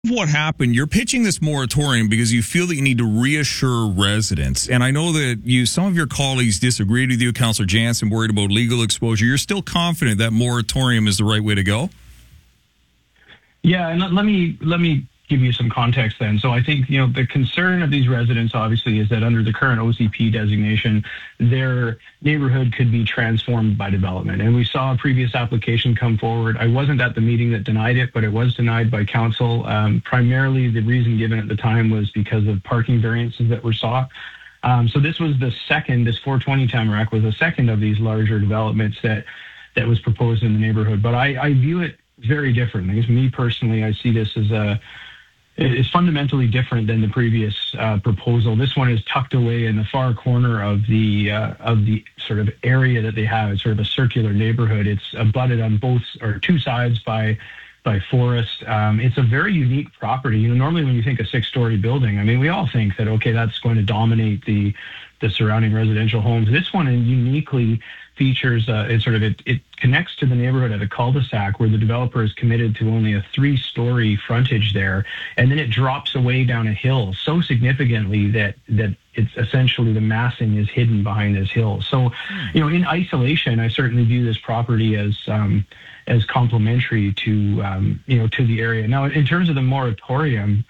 What happened? You're pitching this moratorium because you feel that you need to reassure residents. And I know that some of your colleagues disagreed with you. Councillor Jansen worried about legal exposure. You're still confident that moratorium is the right way to go? Yeah, and let me give you some context then. So I think, the concern of these residents obviously is that under the current OCP designation, their neighborhood could be transformed by development. And we saw a previous application come forward. I wasn't at the meeting that denied it, but it was denied by council. Primarily, the reason given at the time was because of parking variances that were sought. So this was the second, this 420 Tamarack was the second of these larger developments that was proposed in the neighborhood. But I view it very differently. Me personally, I see this as it's fundamentally different than the previous proposal. This one is tucked away in the far corner of the sort of area that they have. It's sort of a circular neighborhood. It's abutted on both or two sides by forest. It's a very unique property. It when you think a 6-story building, I mean, we all think that, okay, that's going to dominate the surrounding residential homes. This one uniquely features, it connects to the neighborhood at a cul-de-sac where the developer is committed to only a 3-story frontage there. And then it drops away down a hill so significantly that it's essentially the massing is hidden behind this hill. So, in isolation, I certainly view this property as complementary to the area. Now, in terms of the moratorium,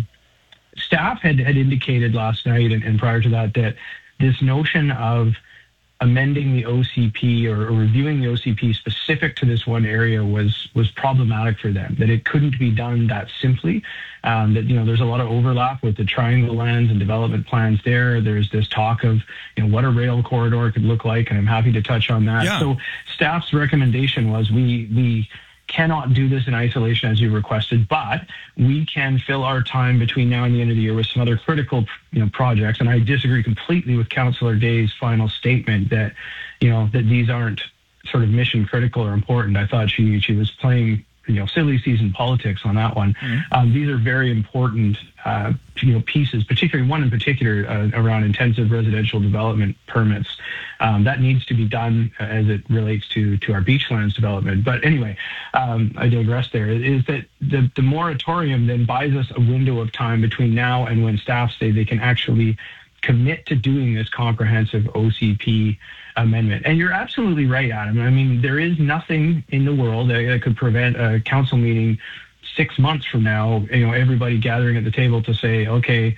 staff had indicated last night and prior to that this notion of amending the OCP or reviewing the OCP specific to this one area was problematic for them, that it couldn't be done that simply, that, there's a lot of overlap with the triangle lands and development plans there. There's this talk of, what a rail corridor could look like, and I'm happy to touch on that. Yeah. So staff's recommendation was we cannot do this in isolation as you requested, but we can fill our time between now and the end of the year with some other critical, projects. And I disagree completely with Councillor Day's final statement that, that these aren't sort of mission critical or important. I thought she was playing, silly season politics on that one. Mm-hmm. These are very important, pieces, particularly one in particular around intensive residential development permits. That needs to be done as it relates to our beachlands development. But anyway, I digress there, is that the moratorium then buys us a window of time between now and when staff say they can actually commit to doing this comprehensive OCP amendment. And you're absolutely right, Adam. I mean, there is nothing in the world that could prevent a council meeting 6 months from now, everybody gathering at the table to say, okay,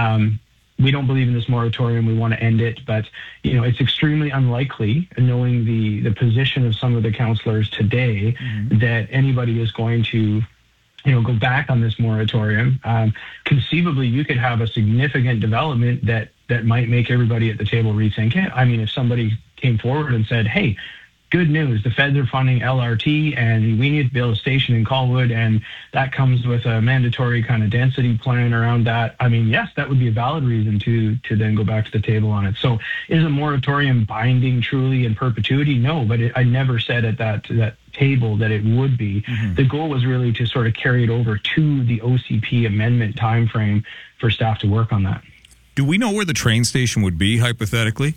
we don't believe in this moratorium, we want to end it. But, it's extremely unlikely, knowing the position of some of the councillors today, mm-hmm. that anybody is going to go back on this moratorium. Conceivably, you could have a significant development that might make everybody at the table rethink it. I mean, if somebody came forward and said, hey, good news, the feds are funding LRT and we need to build a station in Colwood, and that comes with a mandatory kind of density plan around that. I mean, yes, that would be a valid reason to then go back to the table on it. So is a moratorium binding truly in perpetuity? No, but I never said at that table that it would be. Mm-hmm. The goal was really to sort of carry it over to the OCP amendment timeframe for staff to work on that. Do we know where the train station would be, hypothetically?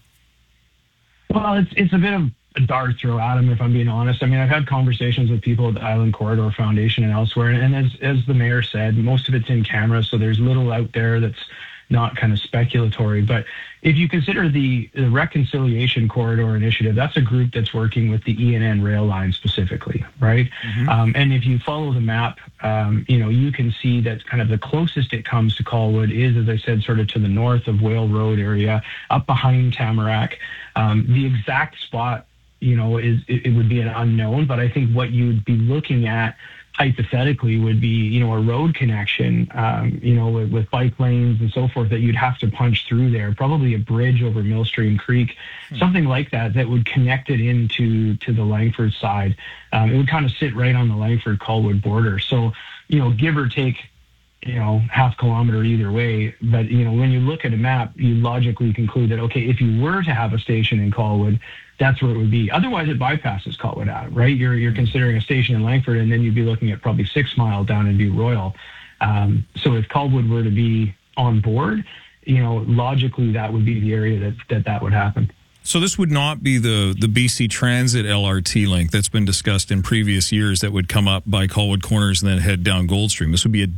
Well, it's a bit of a dart throw, Adam, if I'm being honest. I mean, I've had conversations with people at the Island Corridor Foundation and elsewhere, and as the mayor said, most of it's in camera, so there's little out there that's not kind of speculatory. But if you consider the Reconciliation Corridor Initiative, that's a group that's working with the ENN rail line specifically, right? Mm-hmm. And if you follow the map, you can see that kind of the closest it comes to Colwood is, as I said, sort of to the north of Whale Road area, up behind Tamarack. The exact spot, it would be an unknown, but I think what you'd be looking at hypothetically would be, a road connection, with bike lanes and so forth that you'd have to punch through there, probably a bridge over Millstream Creek, something like that would connect it into the Langford side. It would kind of sit right on the Langford-Colwood border. So, give or take, half kilometer either way. But, when you look at a map, you logically conclude that, okay, if you were to have a station in Colwood, that's where it would be. Otherwise, it bypasses Colwood out, right? You're considering a station in Langford, and then you'd be looking at probably 6 Mile down in View Royal. So if Colwood were to be on board, logically that would be the area that would happen. So this would not be the BC Transit LRT link that's been discussed in previous years that would come up by Colwood Corners and then head down Goldstream. This would be a